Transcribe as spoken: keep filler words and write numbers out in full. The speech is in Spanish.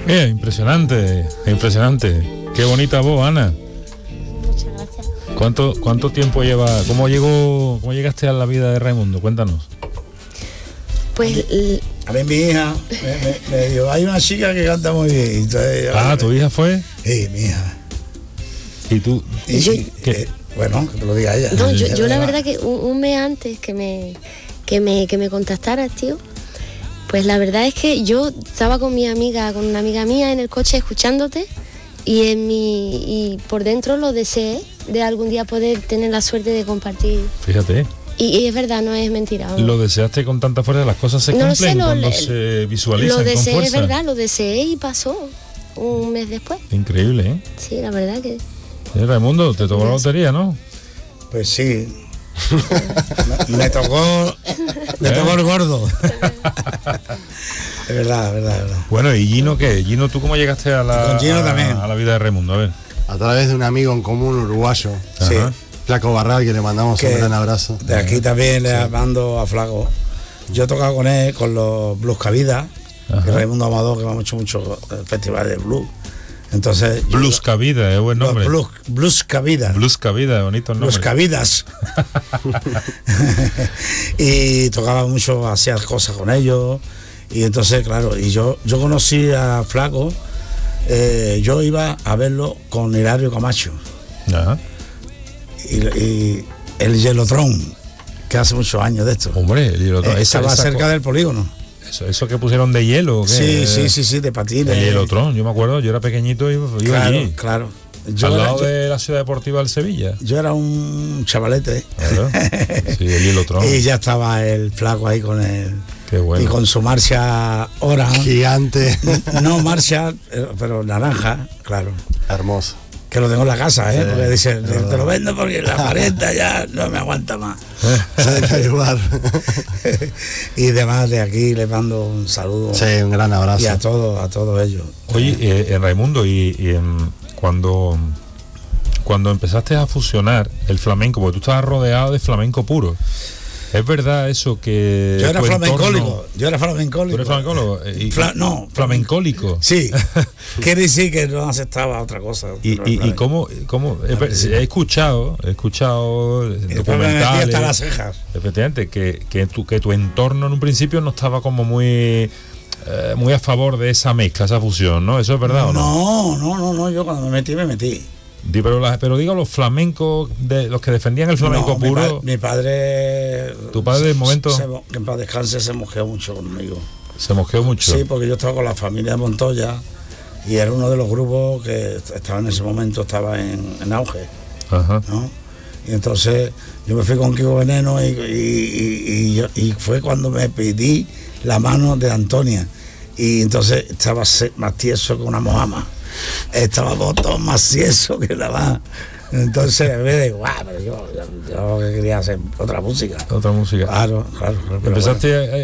Eh, impresionante, impresionante. Qué bonita voz, Ana. Muchas gracias. ¿Cuánto, cuánto tiempo lleva? ¿Cómo llegó, cómo llegaste a la vida de Raimundo? Cuéntanos. Pues l- A ver, mi hija me, me, me dijo, hay una chica que canta muy bien. Entonces, Ah, ¿tu hija fue? Sí, mi hija. ¿Y tú? Y, Yo- y, eh, bueno, que te lo diga ella. no, yo, Ella yo la me va. verdad que un, un mes antes que me, que me que me contactaras, tío, pues la verdad es que yo estaba con mi amiga, con una amiga mía en el coche escuchándote y en mi y por dentro lo deseé de algún día poder tener la suerte de compartir. Fíjate, Y, y es verdad, no es mentira. vamos. lo deseaste con tanta fuerza, las cosas se No lo cumplen sé, lo- cuando le- se visualizan Lo con deseé, es fuerza. verdad, lo deseé y pasó un mes después. Increíble, ¿eh? Sí, la verdad que... Eh, Raimundo, te tocó la lotería, ¿no? Pues sí. me, me tocó. Me tocó el gordo. Es verdad, es verdad, es verdad. Bueno, ¿y Gino qué? Gino, ¿tú cómo llegaste a la, Con Gino a, también. a la vida de Raimundo? A ver. A través de un amigo en común uruguayo, Sí. Ajá. Flaco Barral, que le mandamos Que un gran abrazo. De aquí también le mando a Flaco. Yo he tocado con él con los Blues Cabida, Ajá. que Raimundo Amador, que va mucho, mucho el festival de blues. Entonces. yo- Blues Cabida, es buen los nombre. Blues, Blues Cabida. Blues Cabida, bonito nombre. Los Cabidas. Y tocaba mucho, hacía cosas con ellos. Y entonces, claro, y yo, yo conocí a Flaco, eh, yo iba a verlo con Hilario Camacho. Ajá. Y, y el Hielotron, que hace muchos años de esto. Hombre, el hielo, Eh, esa- estaba esa cerca co- del polígono. Eso, eso que pusieron de hielo, ¿o qué? Sí, sí, sí, sí, de patines. El Hielotron, yo me acuerdo, yo era pequeñito y iba Claro, allí. claro. Yo Al era, lado yo- de la ciudad deportiva del Sevilla. yo era un chavalete. Claro. Sí, el Hielotron. Y ya estaba el Flaco ahí con el. Qué bueno. Y con su marcha Orange. Gigante, No marcha, eh, pero naranja, claro. hermoso. Que lo tengo en la casa, ¿eh? Sí, Porque dice, es verdad. te lo vendo porque la cuarenta ya no me aguanta más. Se deja ayudar. Y demás, de aquí les mando un saludo. Sí, un gran abrazo. Y a todos, a todos ellos. Oye, eh, en Raimundo, y, y en- cuando, cuando empezaste a fusionar el flamenco, porque tú estabas rodeado de flamenco puro, ¿es verdad eso que Yo era tu flamencólico, entorno- yo era ¿Tú flamencólico. eres flamencólogo? Eh, y- Fla- no. flamencólico. Sí, quiere decir que no aceptaba otra cosa. Y, pero y, y flamenco. cómo, cómo he, he escuchado, he escuchado Y después me metí hasta documentales, las cejas. efectivamente, que, que, tu, que tu entorno en un principio no estaba como muy eh, muy a favor de esa mezcla, esa fusión, ¿no? ¿Eso es verdad o no? No, no, no, no, yo cuando me metí, me metí. Di, Pero, la- pero digo, los flamencos, de, los que defendían el flamenco No, mi, puro, pa- mi padre. ¿Tu padre, de momento? se- que en paz descanse, se mosqueó mucho conmigo. se mosqueó mucho. Sí, porque yo estaba con la familia de Montoya y era uno de los grupos que estaba en ese momento, estaba en, en auge, Ajá. ¿no? Y entonces yo me fui con Kiko Veneno y, y, y- y yo- y fue cuando me pedí la mano de Antonia. Y entonces estaba se- más tieso que una mojama. Estábamos todos más tiesos que la más. Entonces me digo, guau, pero yo, yo, yo que quería hacer otra música. Otra música. Claro, claro. claro, pero Empezaste a-